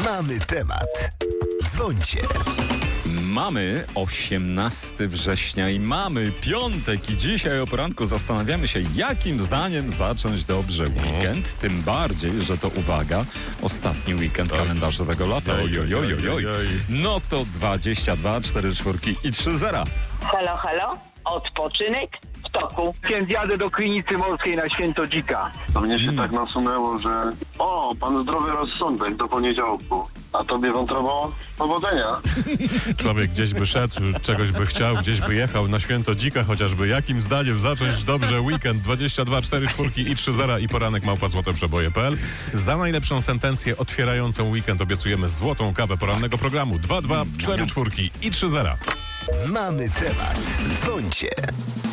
Mamy temat. Dzwońcie. Mamy 18 września i mamy piątek i dzisiaj o poranku zastanawiamy się, jakim zdaniem zacząć dobrze weekend, tym bardziej, że to, uwaga, ostatni weekend kalendarzowego lata. Oj. No to 22, 4 czwórki i 3 zera. Halo, halo? Odpoczynek w toku. Więc jadę do klinicy morskiej na Święto Dzika. A mnie się tak nasunęło, że pan zdrowy rozsądek do poniedziałku. A tobie wątrobo powodzenia. Człowiek gdzieś by szedł, czegoś by chciał, gdzieś by jechał na Święto Dzika chociażby. Jakim zdaniem zacząć dobrze weekend? 22, 4 czwórki i 3 zera i poranek @złotoprzeboje.pl. Za najlepszą sentencję otwierającą weekend obiecujemy złotą kawę porannego programu. 2, 4 czwórki i 3 zera. Mamy temat. Dzwońcie.